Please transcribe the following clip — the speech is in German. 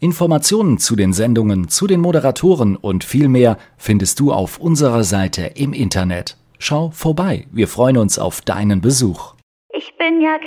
Informationen zu den Sendungen, zu den Moderatoren und viel mehr findest du auf unserer Seite im Internet. Schau vorbei, wir freuen uns auf deinen Besuch. Ich bin ja